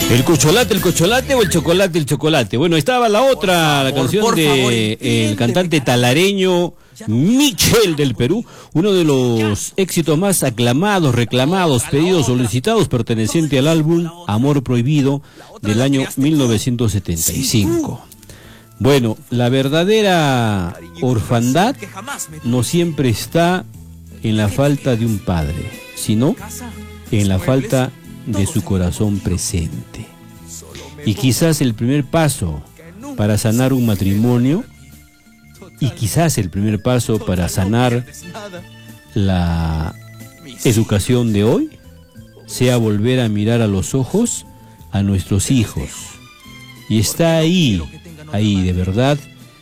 El cocholate o el chocolate. Bueno, estaba la otra, la canción de el cantante talareño Michel del Perú, uno de los éxitos más aclamados, reclamados, pedidos, solicitados, perteneciente al álbum Amor Prohibido del año 1975. Bueno, la verdadera orfandad no siempre está en la falta de un padre, sino en la falta de su corazón presente. Y quizás el primer paso para sanar un matrimonio, y quizás el primer paso para sanar la educación de hoy, sea volver a mirar a los ojos a nuestros hijos. Y está ahí de verdad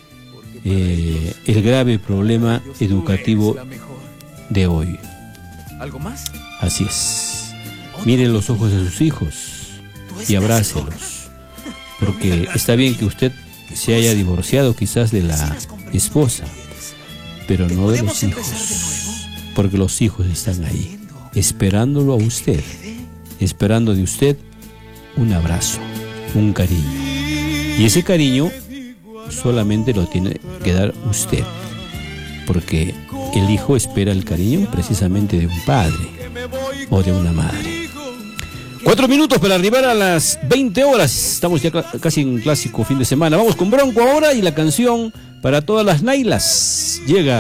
el grave problema educativo de hoy. ¿Algo más? Así es. Miren los ojos de sus hijos y abrácelos, porque está bien que usted se haya divorciado quizás de la esposa, pero no de los hijos, porque los hijos están ahí, esperándolo a usted, esperando de usted un abrazo, un cariño, y ese cariño solamente lo tiene que dar usted, porque el hijo espera el cariño precisamente de un padre o de una madre. 4 minutos para arribar a las 20 horas. Estamos ya casi en clásico fin de semana. Vamos con Bronco ahora y la canción para todas las Nailas. Llega